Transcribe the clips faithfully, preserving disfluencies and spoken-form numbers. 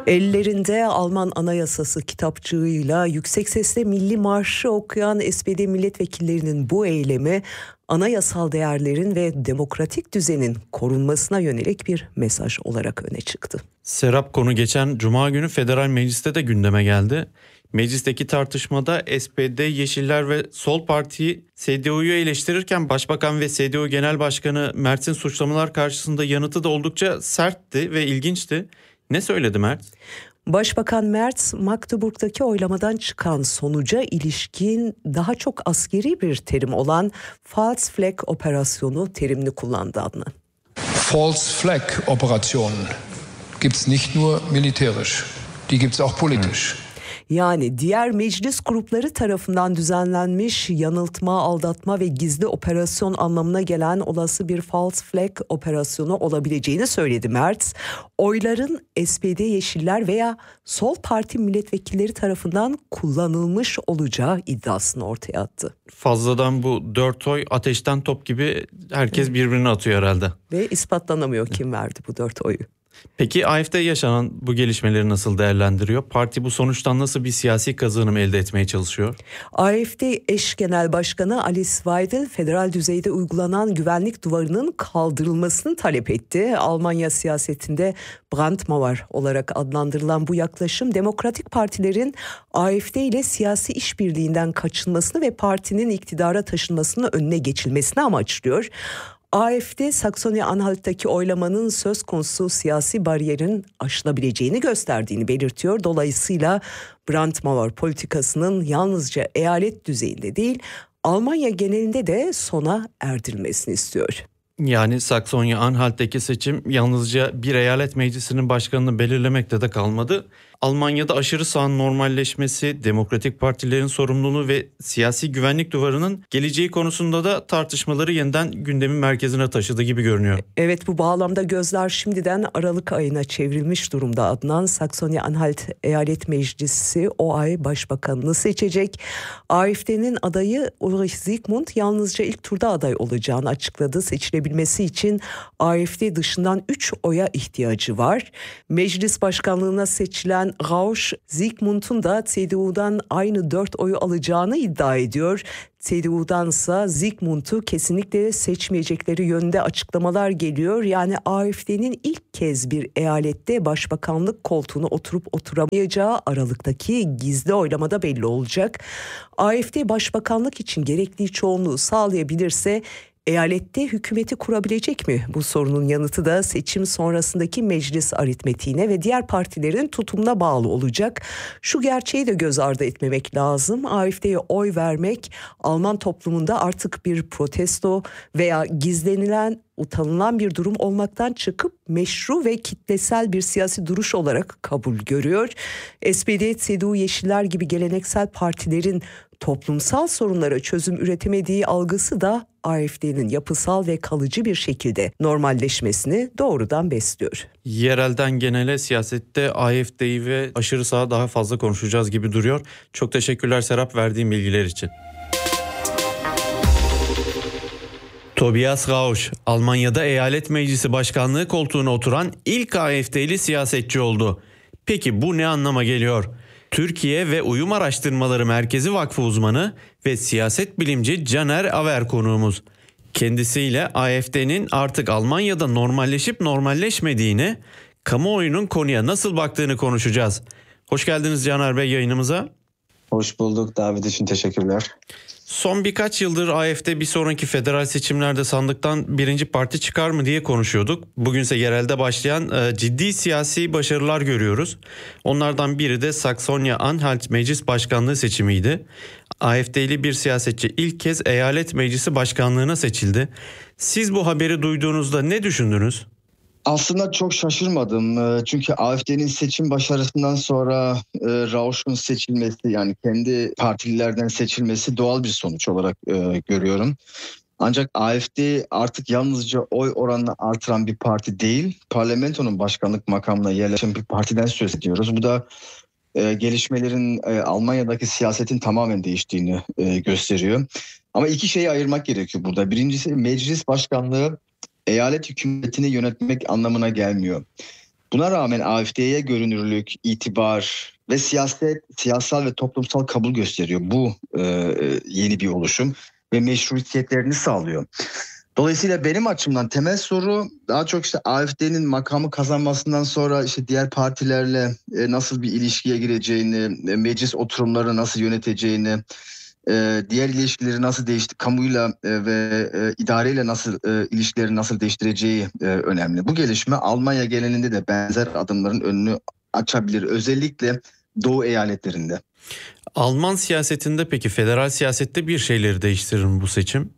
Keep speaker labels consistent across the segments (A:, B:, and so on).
A: Ellerinde Alman Anayasası kitapçığıyla yüksek sesle Milli Marşı okuyan S P D milletvekillerinin bu eylemi anayasal değerlerin ve demokratik düzenin korunmasına yönelik bir mesaj olarak öne çıktı.
B: Serap, konu geçen Cuma günü Federal Meclis'te de gündeme geldi. Meclisteki tartışmada S P D, Yeşiller ve Sol Parti'yi C D U'yu eleştirirken Başbakan ve C D U Genel Başkanı Mertz'in suçlamalar karşısında yanıtı da oldukça sertti ve ilginçti. Ne söyledi Mertz?
A: Başbakan Mertz, Magdeburg'daki oylamadan çıkan sonuca ilişkin daha çok askeri bir terim olan False Flag operasyonu terimini kullandı Adnan.
C: False Flag Operationen gibt's nicht nur militärisch, die gibt's auch politisch.
A: Yani diğer meclis grupları tarafından düzenlenmiş yanıltma, aldatma ve gizli operasyon anlamına gelen olası bir false flag operasyonu olabileceğini söyledi Mertz. Oyların S P D, Yeşiller veya Sol Parti milletvekilleri tarafından kullanılmış olacağı iddiasını ortaya attı.
B: Fazladan bu dört oy ateşten top gibi herkes birbirine atıyor herhalde.
A: Ve ispatlanamıyor kim verdi bu dört oyu.
B: Peki A F D yaşanan bu gelişmeleri nasıl değerlendiriyor? Parti bu sonuçtan nasıl bir siyasi kazanım elde etmeye çalışıyor?
A: A F D eş genel başkanı Alice Weidel, federal düzeyde uygulanan güvenlik duvarının kaldırılmasını talep etti. Almanya siyasetinde Brandmauer olarak adlandırılan bu yaklaşım, demokratik partilerin A F D ile siyasi işbirliğinden kaçınmasını ve partinin iktidara taşınmasının önüne geçilmesini amaçlıyor. A F D, Saksony-Anhalt'taki oylamanın söz konusu siyasi bariyerin aşılabileceğini gösterdiğini belirtiyor. Dolayısıyla Brandmauer politikasının yalnızca eyalet düzeyinde değil, Almanya genelinde de sona erdirilmesini istiyor.
B: Yani Saksonya-Anhalt'taki seçim yalnızca bir eyalet meclisinin başkanını belirlemekte de kalmadı. Almanya'da aşırı sağın normalleşmesi, demokratik partilerin sorumluluğu ve siyasi güvenlik duvarının geleceği konusunda da tartışmaları yeniden gündemin merkezine taşıdı gibi görünüyor.
A: Evet, bu bağlamda gözler şimdiden Aralık ayına çevrilmiş durumda Adnan. Saksonya-Anhalt Eyalet Meclisi o ay başbakanını seçecek. A F D'nin adayı Ulrich Zygmunt yalnızca ilk turda aday olacağını açıkladı. Seçilebilmesi için A F D dışından üç oya ihtiyacı var. Meclis başkanlığına seçilen Rausch, Zygmunt'un da C D U'dan aynı dört oyu alacağını iddia ediyor. C D U'dansa Zygmunt'u kesinlikle seçmeyecekleri yönünde açıklamalar geliyor. Yani A F D'nin ilk kez bir eyalette başbakanlık koltuğuna oturup oturamayacağı Aralık'taki gizli oylamada belli olacak. A F D başbakanlık için gerekli çoğunluğu sağlayabilirse eyalette hükümeti kurabilecek mi? Bu sorunun yanıtı da seçim sonrasındaki meclis aritmetiğine ve diğer partilerin tutumuna bağlı olacak. Şu gerçeği de göz ardı etmemek lazım. A F D'ye oy vermek Alman toplumunda artık bir protesto veya gizlenilen, utanılan bir durum olmaktan çıkıp meşru ve kitlesel bir siyasi duruş olarak kabul görüyor. S P D, C D U, Yeşiller gibi geleneksel partilerin toplumsal sorunlara çözüm üretemediği algısı da A F D'nin yapısal ve kalıcı bir şekilde normalleşmesini doğrudan besliyor.
B: Yerelden genele siyasette A F D'yi ve aşırı sağa daha fazla konuşacağız gibi duruyor. Çok teşekkürler Serap, verdiğin bilgiler için. Tobias Rausch, Almanya'da Eyalet Meclisi Başkanlığı koltuğuna oturan ilk A F D'li siyasetçi oldu. Peki bu ne anlama geliyor? Türkiye ve Uyum Araştırmaları Merkezi Vakfı uzmanı ve siyaset bilimci Caner Aver konuğumuz. Kendisiyle A F D'nin artık Almanya'da normalleşip normalleşmediğini, kamuoyunun konuya nasıl baktığını konuşacağız. Hoş geldiniz Caner Bey yayınımıza.
D: Hoş bulduk, davet için teşekkürler.
B: Son birkaç yıldır A F D bir sonraki federal seçimlerde sandıktan birinci parti çıkar mı diye konuşuyorduk. Bugünse yerelde başlayan e, ciddi siyasi başarılar görüyoruz. Onlardan biri de Saksonya-Anhalt Meclis Başkanlığı seçimiydi. A F D'li bir siyasetçi ilk kez eyalet meclisi başkanlığına seçildi. Siz bu haberi duyduğunuzda ne düşündünüz?
D: Aslında çok şaşırmadım. Çünkü A F D'nin seçim başarısından sonra e, Rausch'un seçilmesi, yani kendi partililerden seçilmesi doğal bir sonuç olarak e, görüyorum. Ancak A F D artık yalnızca oy oranını artıran bir parti değil, parlamentonun başkanlık makamına yerleşen bir partiden söz ediyoruz. Bu da e, gelişmelerin e, Almanya'daki siyasetin tamamen değiştiğini e, gösteriyor. Ama iki şeyi ayırmak gerekiyor burada. Birincisi, meclis başkanlığı eyalet hükümetini yönetmek anlamına gelmiyor. Buna rağmen A F D'ye görünürlük, itibar ve siyaset, siyasal ve toplumsal kabul gösteriyor. Bu e, yeni bir oluşum ve meşruiyetlerini sağlıyor. Dolayısıyla benim açımdan temel soru daha çok işte A F D'nin makamı kazanmasından sonra işte diğer partilerle nasıl bir ilişkiye gireceğini, meclis oturumları nasıl yöneteceğini, diğer ilişkileri nasıl değişti, kamuyla ve idareyle nasıl ilişkileri nasıl değiştireceği önemli. Bu gelişme Almanya genelinde de benzer adımların önünü açabilir. Özellikle Doğu eyaletlerinde.
B: Alman siyasetinde peki federal siyasette bir şeyleri değiştirir mi bu seçim?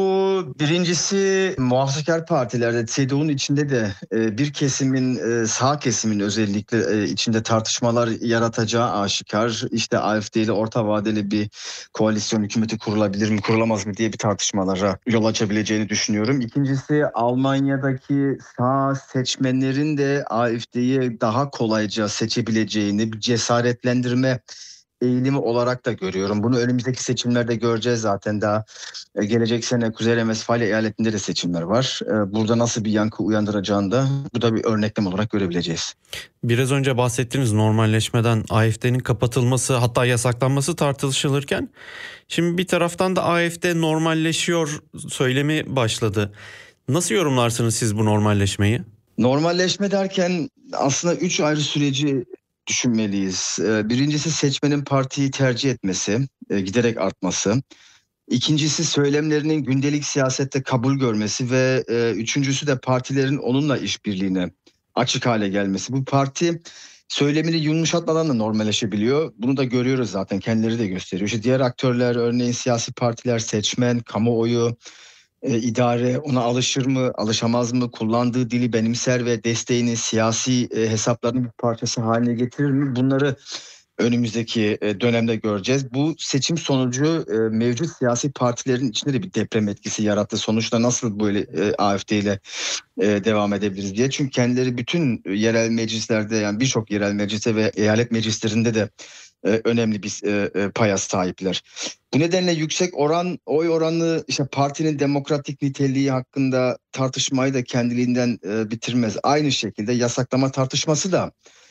D: Bu birincisi muhafazakar partilerde C D U'nun içinde de bir kesimin, sağ kesimin özellikle içinde tartışmalar yaratacağı aşikar. İşte A F D ile orta vadeli bir koalisyon hükümeti kurulabilir mi kurulamaz mı diye bir tartışmalara yol açabileceğini düşünüyorum. İkincisi Almanya'daki sağ seçmenlerin de A F D'yi daha kolayca seçebileceğini bir cesaretlendirme eğilimi olarak da görüyorum. Bunu önümüzdeki seçimlerde göreceğiz zaten. Daha gelecek sene Kuzey Renvestfalya eyaletinde de seçimler var. Burada nasıl bir yankı uyandıracağını da bu da bir örneklem olarak görebileceğiz.
B: Biraz önce bahsettiğiniz normalleşmeden A F D'nin kapatılması hatta yasaklanması tartışılırken şimdi bir taraftan da A F D normalleşiyor söylemi başladı. Nasıl yorumlarsınız siz bu normalleşmeyi?
D: Normalleşme derken aslında üç ayrı süreci düşünmeliyiz. Birincisi seçmenin partiyi tercih etmesi, giderek artması. İkincisi söylemlerinin gündelik siyasette kabul görmesi ve üçüncüsü de partilerin onunla işbirliğine açık hale gelmesi. Bu parti söylemini yumuşatmadan da normalleşebiliyor. Bunu da görüyoruz zaten, kendileri de gösteriyor. İşte diğer aktörler, örneğin siyasi partiler, seçmen, kamuoyu, E, idare ona alışır mı, alışamaz mı, kullandığı dili benimser ve desteğini siyasi e, hesaplarının bir parçası haline getirir mi? Bunları önümüzdeki e, dönemde göreceğiz. Bu seçim sonucu e, mevcut siyasi partilerin içinde de bir deprem etkisi yarattı. Sonuçta nasıl böyle e, A F D ile e, devam edebiliriz diye. Çünkü kendileri bütün yerel meclislerde, yani birçok yerel mecliste ve eyalet meclislerinde de e, önemli bir e, paya sahipler. Bu nedenle yüksek oran, oy oranı işte partinin demokratik niteliği hakkında tartışmayı da kendiliğinden e, bitirmez. Aynı şekilde yasaklama tartışması da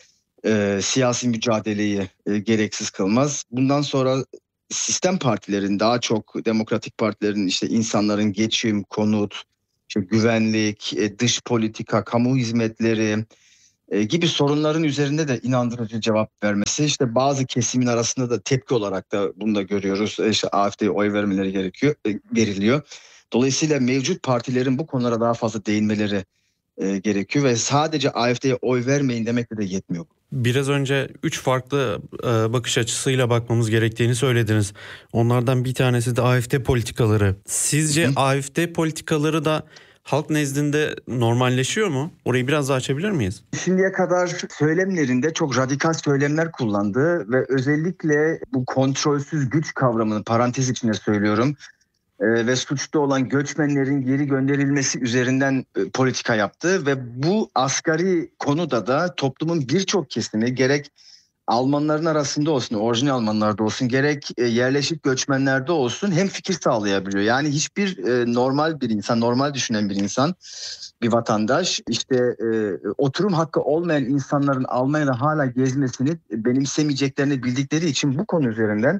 D: e, siyasi mücadeleyi e, gereksiz kılmaz. Bundan sonra sistem partilerin, daha çok demokratik partilerin işte insanların geçim, konut, işte güvenlik, e, dış politika, kamu hizmetleri gibi sorunların üzerinde de inandırıcı cevap vermesi, işte bazı kesimin arasında da tepki olarak da bunu da görüyoruz. İşte A F D'ye oy vermeleri gerekiyor, veriliyor. Dolayısıyla mevcut partilerin bu konulara daha fazla değinmeleri e, gerekiyor ve sadece A F D'ye oy vermeyin demekle de yetmiyor.
B: Biraz önce üç farklı e, bakış açısıyla bakmamız gerektiğini söylediniz. Onlardan bir tanesi de A F D politikaları. Sizce Hı. A F D politikaları da halk nezdinde normalleşiyor mu? Orayı biraz daha açabilir miyiz?
D: Şimdiye kadar söylemlerinde çok radikal söylemler kullandı ve özellikle bu kontrolsüz güç kavramını parantez içinde söylüyorum e, ve suçlu olan göçmenlerin geri gönderilmesi üzerinden e, politika yaptı ve bu asgari konuda da toplumun birçok kesimi, gerek Almanların arasında olsun, orijinal Almanlarda olsun, gerek e, yerleşik göçmenlerde olsun hem fikir sağlayabiliyor. Yani hiçbir e, normal bir insan, normal düşünen bir insan, bir vatandaş işte e, oturum hakkı olmayan insanların Almanya'da hala gezmesini benimsemeyeceklerini bildikleri için bu konu üzerinden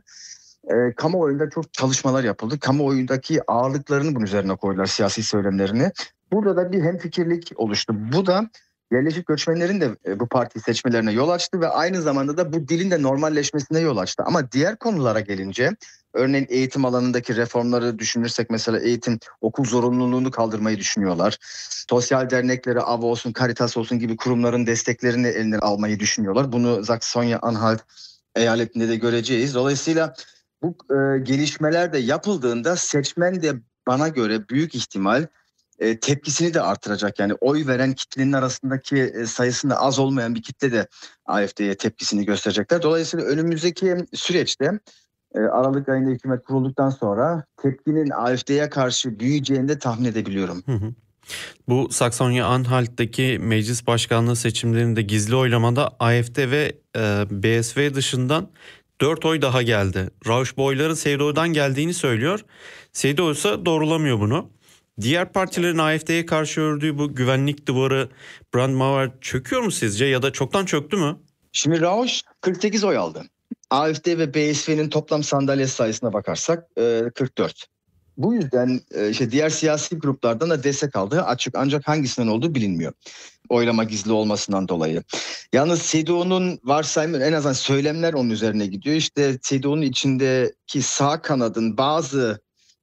D: e, kamuoyunda çok çalışmalar yapıldı. Kamuoyundaki ağırlıklarını bunun üzerine koydular, siyasi söylemlerini. Burada da bir hemfikirlik oluştu. Bu da yerleşik göçmenlerin de bu partiyi seçmelerine yol açtı ve aynı zamanda da bu dilin de normalleşmesine yol açtı. Ama diğer konulara gelince, örneğin eğitim alanındaki reformları düşünürsek, mesela eğitim okul zorunluluğunu kaldırmayı düşünüyorlar. Sosyal dernekleri, A V A olsun, Caritas olsun gibi kurumların desteklerini eline almayı düşünüyorlar. Bunu Saksonya-Anhalt eyaletinde de göreceğiz. Dolayısıyla bu e, gelişmeler de yapıldığında seçmen de bana göre büyük ihtimal E, tepkisini de artıracak. Yani oy veren kitlenin arasındaki e, sayısında az olmayan bir kitle de A F D'ye tepkisini gösterecekler. Dolayısıyla önümüzdeki süreçte e, Aralık ayında hükümet kurulduktan sonra tepkinin A F D'ye karşı büyüyeceğini de tahmin edebiliyorum.
B: Hı hı. Bu Saksonya-Anhalt'taki meclis başkanlığı seçimlerinde gizli oylamada A F D ve e, B S V dışından dört oy daha geldi. Rausch bu oyların C D U'dan geldiğini söylüyor. C D U ise doğrulamıyor bunu. Diğer partilerin A F D'ye karşı ördüğü bu güvenlik duvarı, Brandmauer çöküyor mu sizce ya da çoktan çöktü mü?
D: Şimdi Rausch kırk sekiz oy aldı. A F D ve B S V'nin toplam sandalye sayısına bakarsak kırk dört. Bu yüzden işte diğer siyasi gruplardan da destek aldığı açık, ancak hangisinden olduğu bilinmiyor. Oylama gizli olmasından dolayı. Yalnız C D U'nun varsayımı, en azından söylemler onun üzerine gidiyor. İşte C D U'nun içindeki sağ kanadın bazı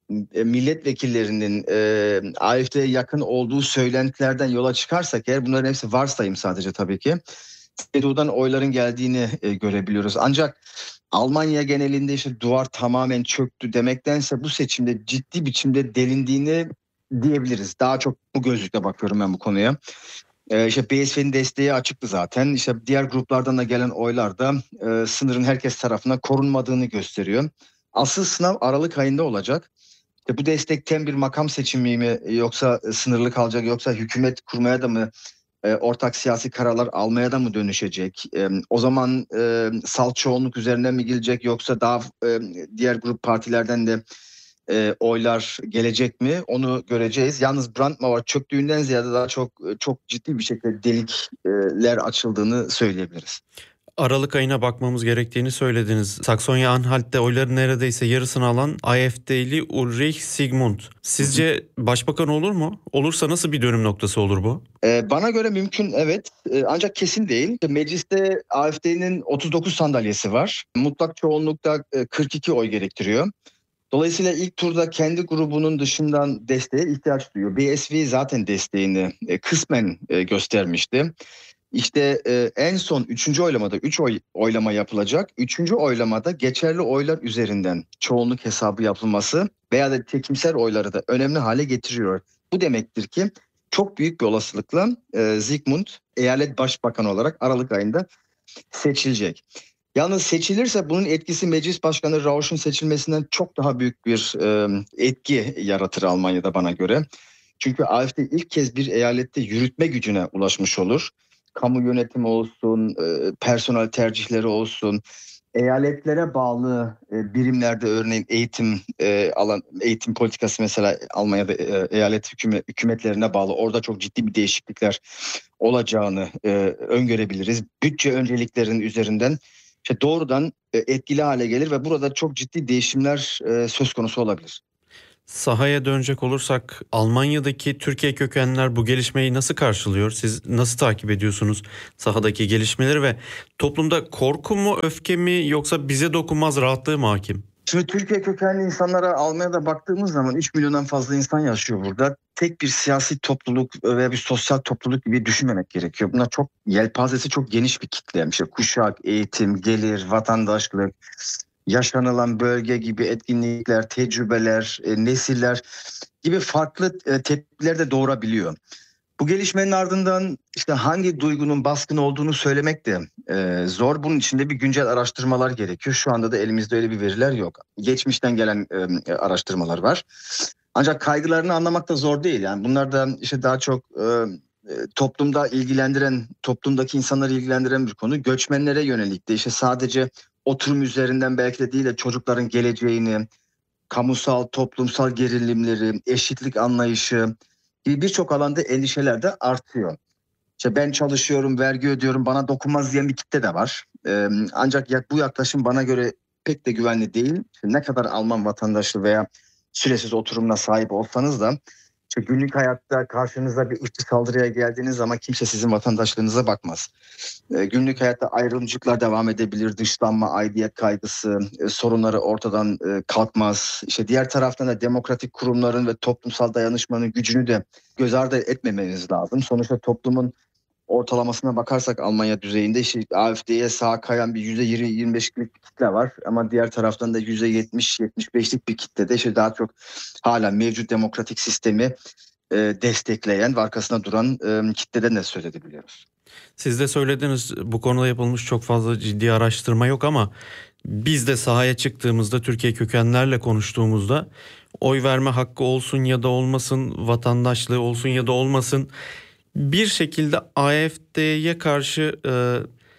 D: milletvekillerinin e, A F D'ye yakın olduğu söylentilerden yola çıkarsak eğer, bunların hepsi varsayım sadece tabii ki, C D U'dan oyların geldiğini e, görebiliyoruz. Ancak Almanya genelinde işte duvar tamamen çöktü demektense bu seçimde ciddi biçimde delindiğini diyebiliriz. Daha çok bu gözlükle bakıyorum ben bu konuya. Ee, işte B S V'nin desteği açıktı zaten. İşte diğer gruplardan da gelen oylar da e, sınırın herkes tarafından korunmadığını gösteriyor. Asıl sınav Aralık ayında olacak. İşte bu destekten bir makam seçimi mi, yoksa sınırlı kalacak, yoksa hükümet kurmaya da mı, e, ortak siyasi kararlar almaya da mı dönüşecek? E, o zaman e, salt çoğunluk üzerinden mi gelecek, yoksa daha e, diğer grup partilerden de e, oylar gelecek mi? Onu göreceğiz. Yalnız Brandmauer çöktüğünden ziyade daha çok çok ciddi bir şekilde delikler açıldığını söyleyebiliriz.
B: Aralık ayına bakmamız gerektiğini söylediniz. Saksonya-Anhalt'te oyların neredeyse yarısını alan A F D'li Ulrich Zygmunt. Sizce başbakan olur mu? Olursa nasıl bir dönüm noktası olur bu?
D: Ee, bana göre mümkün, evet. Ee, ancak kesin değil. Mecliste A F D'nin otuz dokuz sandalyesi var. Mutlak çoğunlukta kırk iki oy gerektiriyor. Dolayısıyla ilk turda kendi grubunun dışından desteğe ihtiyaç duyuyor. B S V zaten desteğini e, kısmen e, göstermişti. İşte e, en son üçüncü oylamada üç oy oylama yapılacak. Üçüncü oylamada geçerli oylar üzerinden çoğunluk hesabı yapılması veya da çekimser oyları da önemli hale getiriyor. Bu demektir ki çok büyük bir olasılıkla e, Zygmunt eyalet başbakanı olarak Aralık ayında seçilecek. Yalnız seçilirse bunun etkisi Meclis Başkanı Rausch'un seçilmesinden çok daha büyük bir e, etki yaratır Almanya'da bana göre. Çünkü A F D ilk kez bir eyalette yürütme gücüne ulaşmış olur. Kamu yönetimi olsun, personel tercihleri olsun, eyaletlere bağlı birimlerde örneğin eğitim alan eğitim politikası mesela Almanya'da eyalet hükümet, hükümetlerine bağlı, orada çok ciddi bir değişiklikler olacağını öngörebiliriz. Bütçe önceliklerinin üzerinden işte doğrudan etkili hale gelir ve burada çok ciddi değişimler söz konusu olabilir.
B: Sahaya dönecek olursak Almanya'daki Türkiye kökenliler bu gelişmeyi nasıl karşılıyor? Siz nasıl takip ediyorsunuz sahadaki gelişmeleri ve toplumda korku mu, öfke mi, yoksa bize dokunmaz rahatlığı mı hakim?
D: Şimdi Türkiye kökenli insanlara Almanya'da baktığımız zaman üç milyondan fazla insan yaşıyor burada. Tek bir siyasi topluluk veya bir sosyal topluluk gibi düşünmemek gerekiyor. Bunlar çok yelpazesi çok geniş bir kitle. İşte kuşak, eğitim, gelir, vatandaşlık, yaşanılan bölge gibi etkinlikler, tecrübeler, e, nesiller gibi farklı e, tepkiler de doğurabiliyor. Bu gelişmenin ardından işte hangi duygunun baskın olduğunu söylemek de e, zor. Bunun için de bir güncel araştırmalar gerekiyor. Şu anda da elimizde öyle bir veriler yok. Geçmişten gelen e, araştırmalar var. Ancak kaygılarını anlamak da zor değil. Yani bunlar da işte daha çok e, toplumda ilgilendiren, toplumdaki insanları ilgilendiren bir konu. Göçmenlere yönelik de işte sadece oturum üzerinden belki de değil de çocukların geleceğini, kamusal, toplumsal gerilimleri, eşitlik anlayışı gibi birçok alanda endişeler de artıyor. İşte ben çalışıyorum, vergi ödüyorum, bana dokunmaz diyen bir kitle de var. Ee, ancak bu yaklaşım bana göre pek de güvenli değil. İşte ne kadar Alman vatandaşlığı veya süresiz oturumuna sahip olsanız da İşte günlük hayatta karşınıza bir ırkçı saldırıya geldiğiniz zaman kimse sizin vatandaşlığınıza bakmaz. E, günlük hayatta ayrımcılıklar devam edebilir, dışlanma, aidiyet kaygısı, e, sorunları ortadan e, kalkmaz. İşte diğer taraftan da demokratik kurumların ve toplumsal dayanışmanın gücünü de göz ardı etmemeniz lazım. Sonuçta toplumun ortalamasına bakarsak Almanya düzeyinde işte A F D'ye sağ kayan bir yüzde yirmi yirmi beşlik bir kitle var. Ama diğer taraftan da yüzde yetmiş yetmiş beşlik bir kitlede işte daha çok hala mevcut demokratik sistemi e, destekleyen ve arkasında duran e, kitleden de söz edebiliyoruz.
B: Siz de söylediniz, bu konuda yapılmış çok fazla ciddi araştırma yok ama biz de sahaya çıktığımızda, Türkiye kökenlerle konuştuğumuzda oy verme hakkı olsun ya da olmasın, vatandaşlığı olsun ya da olmasın, bir şekilde A F D'ye karşı e,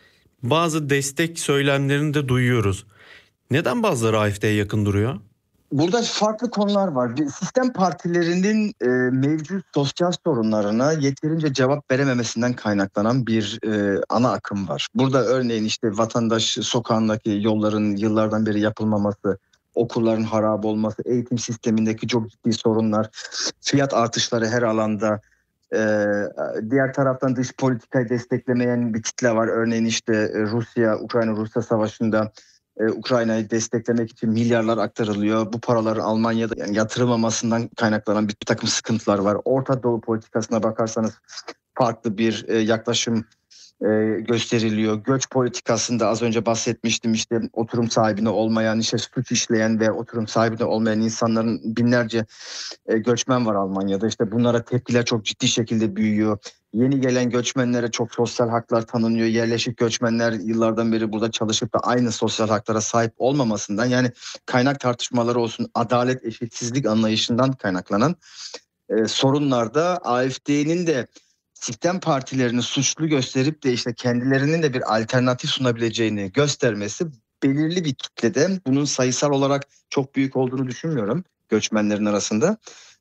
B: bazı destek söylemlerini de duyuyoruz. Neden bazıları A F D'ye yakın duruyor?
D: Burada farklı konular var. Bir sistem partilerinin e, mevcut sosyal sorunlarına yeterince cevap verememesinden kaynaklanan bir e, ana akım var. Burada örneğin işte vatandaş sokağındaki yolların yıllardan beri yapılmaması, okulların harap olması, eğitim sistemindeki çok ciddi sorunlar, fiyat artışları her alanda. Ee, diğer taraftan dış politikayı desteklemeyen bir kitle var. Örneğin işte Rusya, Ukrayna-Rusya savaşında e, Ukrayna'yı desteklemek için milyarlar aktarılıyor. Bu paraların Almanya'da yani yatırılmamasından kaynaklanan bir, bir takım sıkıntılar var. Orta Doğu politikasına bakarsanız farklı bir e, yaklaşım e, gösteriliyor. Göç politikasında az önce bahsetmiştim, işte oturum sahibine olmayan, işte suç işleyen ve oturum sahibine olmayan insanların binlerce e, göçmen var Almanya'da. İşte bunlara tepkiler çok ciddi şekilde büyüyor. Yeni gelen göçmenlere çok sosyal haklar tanınıyor. Yerleşik göçmenler yıllardan beri burada çalışıp da aynı sosyal haklara sahip olmamasından, yani kaynak tartışmaları olsun, adalet, eşitsizlik anlayışından kaynaklanan e, sorunlarda A F D'nin de sistem partilerini suçlu gösterip de işte kendilerinin de bir alternatif sunabileceğini göstermesi belirli bir kitlede, bunun sayısal olarak çok büyük olduğunu düşünmüyorum göçmenlerin arasında,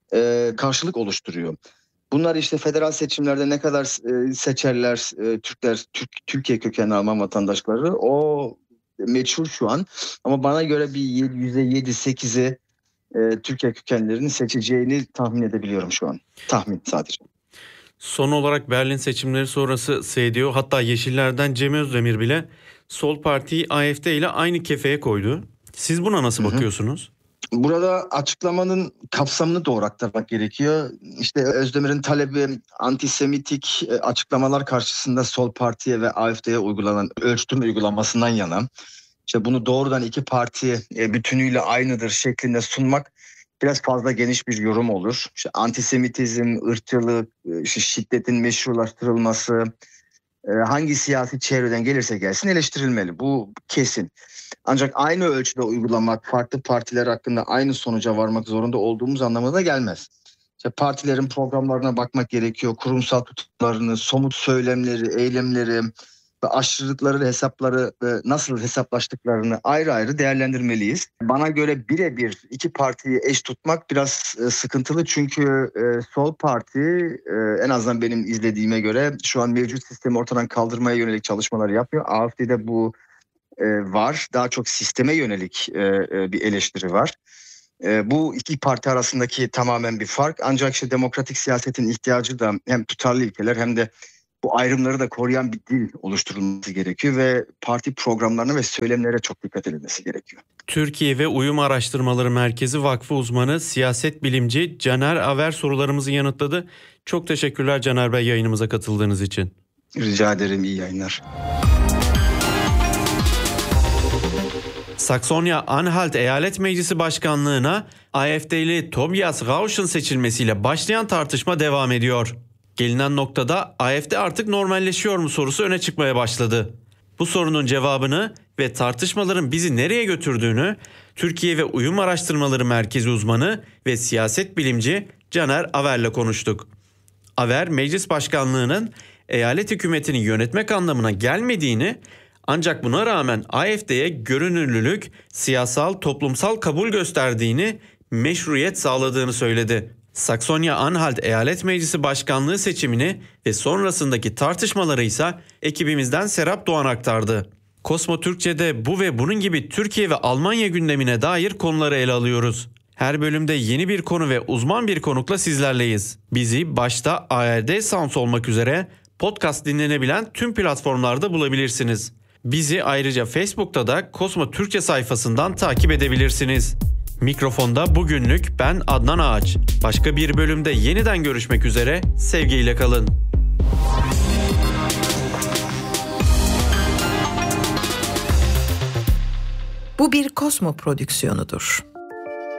D: e, karşılık oluşturuyor. Bunlar işte federal seçimlerde ne kadar e, seçerler e, Türkler, Türk, Türkiye kökenli Alman vatandaşları, o meçhul şu an. Ama bana göre bir yüzde yedi sekizi e, Türkiye kökenlerini seçeceğini tahmin edebiliyorum şu an. Tahmin sadece.
B: Son olarak Berlin seçimleri sonrası S D O, hatta Yeşiller'den Cem Özdemir bile Sol Parti'yi A F D ile aynı kefeye koydu. Siz buna nasıl Hı-hı. bakıyorsunuz?
D: Burada açıklamanın kapsamını doğru aktarmak gerekiyor. İşte Özdemir'in talebi antisemitik açıklamalar karşısında Sol Parti'ye ve A F D'ye uygulanan ölçtürme uygulamasından yana. İşte bunu doğrudan iki parti bütünüyle aynıdır şeklinde sunmak biraz fazla geniş bir yorum olur. İşte antisemitizm, ırkçılık, işte şiddetin meşrulaştırılması hangi siyasi çevreden gelirse gelsin eleştirilmeli. Bu kesin. Ancak aynı ölçüde uygulamak, farklı partiler hakkında aynı sonuca varmak zorunda olduğumuz anlamına da gelmez. İşte partilerin programlarına bakmak gerekiyor. Kurumsal tutumlarını, somut söylemleri, eylemleri ve aşırılıkları, hesapları nasıl hesaplaştıklarını ayrı ayrı değerlendirmeliyiz. Bana göre birebir iki partiyi eş tutmak biraz sıkıntılı. Çünkü Sol Parti en azından benim izlediğime göre şu an mevcut sistemi ortadan kaldırmaya yönelik çalışmalar yapıyor. A F D'de bu var. Daha çok sisteme yönelik bir eleştiri var. Bu iki parti arasındaki tamamen bir fark. Ancak işte demokratik siyasetin ihtiyacı da hem tutarlı ilkeler hem de bu ayrımları da koruyan bir dil oluşturulması gerekiyor ve parti programlarına ve söylemlere çok dikkat edilmesi gerekiyor.
B: Türkiye ve Uyum Araştırmaları Merkezi Vakfı uzmanı, siyaset bilimci Caner Aver sorularımızı yanıtladı. Çok teşekkürler Caner Bey, yayınımıza katıldığınız için.
D: Rica ederim, iyi yayınlar.
B: Saksonya-Anhalt Eyalet Meclisi Başkanlığı'na A F D'li Tobias Rausch'ın seçilmesiyle başlayan tartışma devam ediyor. Gelinen noktada A F D artık normalleşiyor mu sorusu öne çıkmaya başladı. Bu sorunun cevabını ve tartışmaların bizi nereye götürdüğünü Türkiye ve Uyum Araştırmaları Merkezi uzmanı ve siyaset bilimci Caner Aver'le konuştuk. Aver, meclis başkanlığının eyalet hükümetini yönetmek anlamına gelmediğini, ancak buna rağmen A F D'ye görünürlülük, siyasal, toplumsal kabul gösterdiğini, meşruiyet sağladığını söyledi. Saksonya-Anhalt Eyalet Meclisi Başkanlığı seçimini ve sonrasındaki tartışmaları ise ekibimizden Serap Doğan aktardı. Kosmo Türkçe'de bu ve bunun gibi Türkiye ve Almanya gündemine dair konuları ele alıyoruz. Her bölümde yeni bir konu ve uzman bir konukla sizlerleyiz. Bizi başta A R D Sounds olmak üzere podcast dinlenebilen tüm platformlarda bulabilirsiniz. Bizi ayrıca Facebook'ta da Kosmo Türkçe sayfasından takip edebilirsiniz. Mikrofonda bugünlük ben Adnan Ağaç. Başka bir bölümde yeniden görüşmek üzere, sevgiyle kalın.
E: Bu bir Kosmo prodüksiyonudur.